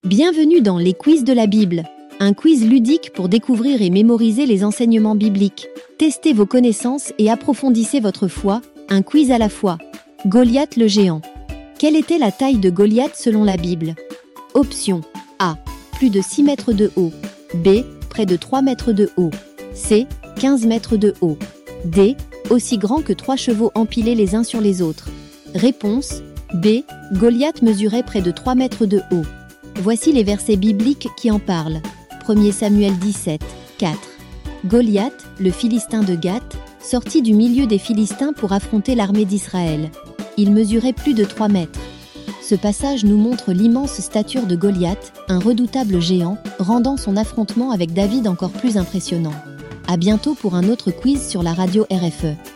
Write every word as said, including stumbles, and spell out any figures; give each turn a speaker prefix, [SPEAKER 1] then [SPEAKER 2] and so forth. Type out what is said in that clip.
[SPEAKER 1] Bienvenue dans les quiz de la Bible, un quiz ludique pour découvrir et mémoriser les enseignements bibliques. Testez vos connaissances et approfondissez votre foi, un quiz à la fois. Goliath le géant. Quelle était la taille de Goliath selon la Bible? Option A. Plus de six mètres de haut. B. Près de trois mètres de haut. C. quinze mètres de haut. D. Aussi grand que trois chevaux empilés les uns sur les autres. Réponse B. Goliath mesurait près de trois mètres de haut. Voici les versets bibliques qui en parlent. premier Samuel dix-sept, quatre. Goliath, le Philistin de Gath, sortit du milieu des Philistins pour affronter l'armée d'Israël. Il mesurait plus de trois mètres. Ce passage nous montre l'immense stature de Goliath, un redoutable géant, rendant son affrontement avec David encore plus impressionnant. À bientôt pour un autre quiz sur la radio R F E.